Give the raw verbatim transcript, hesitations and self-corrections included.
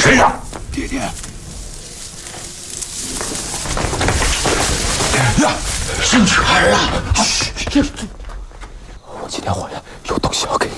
身上。 爹爹， 呀，是女孩啊！ 我今天回来有东西要给你。